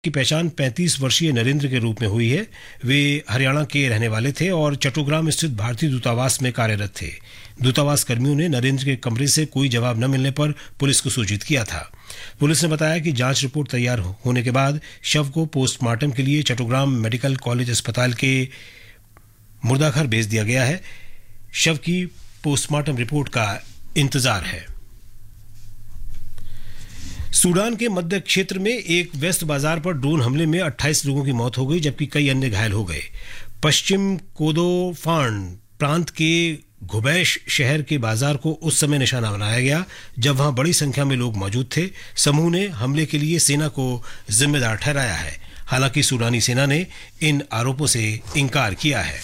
की पहचान 35 वर्षीय नरेंद्र के रूप में हुई है। वे हरियाणा के रहने वाले थे और चट्टोग्राम स्थित भारतीय दूतावास में कार्यरत थे। दूतावास कर्मियों ने नरेंद्र के कमरे से कोई जवाब न मिलने पर पुलिस को सूचित किया था। पुलिस ने बताया कि जांच रिपोर्ट तैयार होने के बाद शव को पोस्टमार्टम के लिए चट्टोग्राम मेडिकल कॉलेज अस्पताल के मुर्दाघर भेज दिया गया है। शव की पोस्टमार्टम रिपोर्ट का इंतजार है। सूडान के मध्य क्षेत्र में एक व्यस्त बाजार पर ड्रोन हमले में 28 लोगों की मौत हो गई, जबकि कई अन्य घायल हो गए। पश्चिम कोर्डोफान प्रांत के घुबैश शहर के बाजार को उस समय निशाना बनाया गया जब वहां बड़ी संख्या में लोग मौजूद थे। समूह ने हमले के लिए सेना को जिम्मेदार ठहराया है। हालांकि सूडानी सेना ने इन आरोपों से इनकार किया है।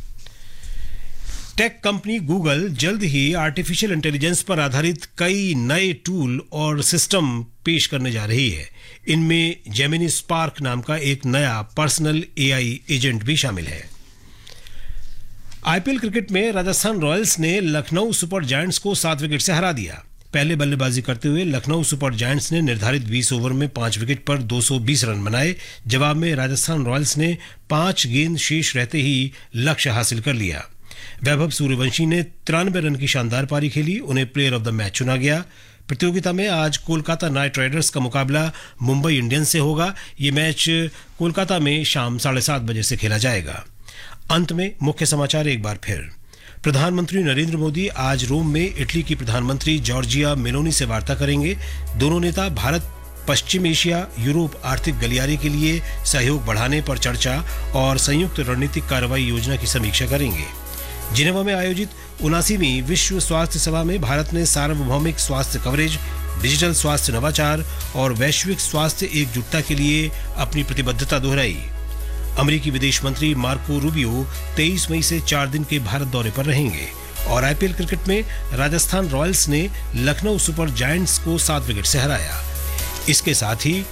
टेक कंपनी गूगल जल्द ही आर्टिफिशियल इंटेलिजेंस पर आधारित कई नए टूल और सिस्टम पेश करने जा रही है। इनमें जेमिनी स्पार्क नाम का एक नया पर्सनल एआई एजेंट भी शामिल है। आईपीएल क्रिकेट में राजस्थान रॉयल्स ने लखनऊ सुपर जायंट्स को 7 विकेट से हरा दिया। पहले बल्लेबाजी करते हुए लखनऊ सुपर जायंट्स ने निर्धारित 20 ओवर में 5 विकेट पर 220 रन बनाए। जवाब में राजस्थान रॉयल्स ने 5 गेंद शेष रहते ही लक्ष्य हासिल कर लिया। वैभव सूर्यवंशी ने 93 रन की शानदार पारी खेली। उन्हें प्लेयर ऑफ द मैच चुना गया। प्रतियोगिता में आज कोलकाता नाइट राइडर्स का मुकाबला मुंबई इंडियंस से होगा। ये मैच कोलकाता में शाम 7:30 बजे से खेला जाएगा। अंत में मुख्य समाचार एक बार फिर। प्रधानमंत्री नरेंद्र मोदी आज रोम में इटली की प्रधानमंत्री जॉर्जिया मेलोनी से वार्ता करेंगे। दोनों नेता भारत पश्चिम एशिया यूरोप आर्थिक गलियारे के लिए सहयोग बढ़ाने पर चर्चा और संयुक्त रणनीतिक कार्रवाई योजना की समीक्षा करेंगे। जिनेवा में आयोजित 79वीं विश्व स्वास्थ्य सभा में भारत ने सार्वभौमिक स्वास्थ्य कवरेज, डिजिटल स्वास्थ्य नवाचार और वैश्विक स्वास्थ्य एकजुटता के लिए अपनी प्रतिबद्धता दोहराई। अमेरिकी विदेश मंत्री मार्को रूबियो 23 मई से 4 दिन के भारत दौरे पर रहेंगे। और आईपीएल क्रिकेट में राजस्थान रॉयल्स ने लखनऊ सुपर जायंट्स को 7 विकेट से हराया। इसके साथ ही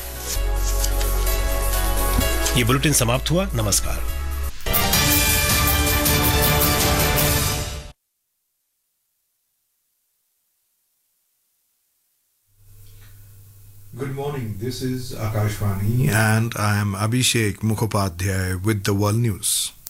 ये बुलेटिन समाप्त हुआ। नमस्कार। Good morning, this is Akashvani and I am Abhishek Mukhopadhyay with the World News.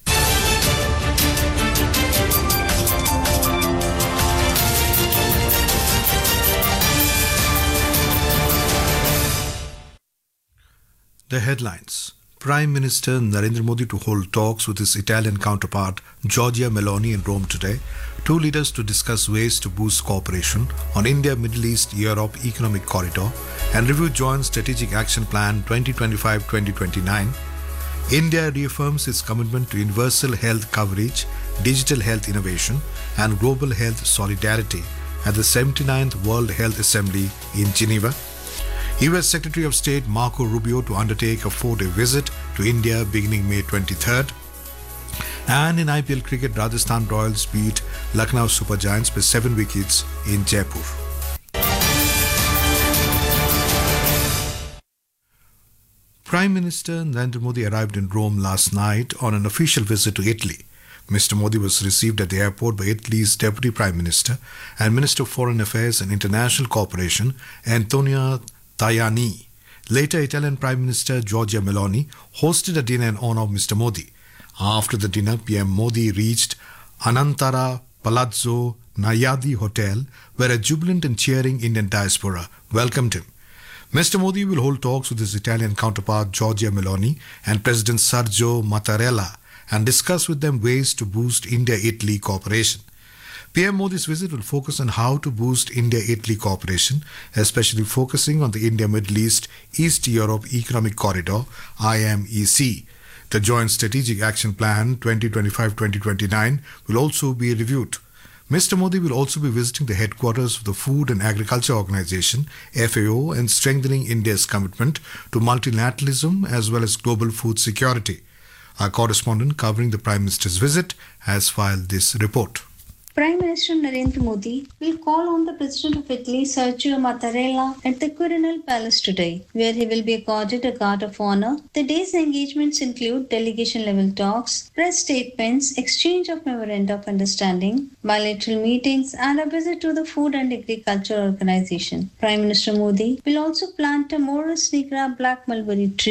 The headlines. Prime Minister Narendra Modi to hold talks with his Italian counterpart Giorgia Meloni in Rome today. Two leaders to discuss ways to boost cooperation on India-Middle East-Europe Economic Corridor and review Joint Strategic Action Plan 2025-2029. India reaffirms its commitment to universal health coverage, digital health innovation and global health solidarity at the 79th World Health Assembly in Geneva. US Secretary of State Marco Rubio to undertake a 4-day visit to India beginning May 23rd. And in IPL cricket, Rajasthan Royals beat Lucknow Super Giants by 7 wickets in Jaipur. Prime Minister Narendra Modi arrived in Rome last night on an official visit to Italy. Mr. Modi was received at the airport by Italy's Deputy Prime Minister and Minister of Foreign Affairs and International Cooperation, Antonio Tajani. Later, Italian Prime Minister Giorgia Meloni hosted a dinner in honor of Mr. Modi. After the dinner, PM Modi reached Anantara Palazzo Nayadi Hotel, where a jubilant and cheering Indian diaspora welcomed him. Mr. Modi will hold talks with his Italian counterpart Giorgia Meloni and President Sergio Mattarella and discuss with them ways to boost India-Italy cooperation. PM Modi's visit will focus on how to boost India-Italy cooperation, especially focusing on the India-Middle East Europe Economic Corridor, IMEC. The Joint Strategic Action Plan 2025-2029 will also be reviewed. Mr. Modi will also be visiting the headquarters of the Food and Agriculture Organization, FAO, and strengthening India's commitment to multilateralism as well as global food security. Our correspondent covering the Prime Minister's visit has filed this report. Prime Minister Narendra Modi will call on the President of Italy, Sergio Mattarella, at the Quirinal Palace today, where he will be accorded a guard of honor. The day's engagements include delegation-level talks, press statements, exchange of memoranda of understanding, bilateral meetings, and a visit to the Food and Agriculture Organization. Prime Minister Modi will also plant a Morus nigra black mulberry tree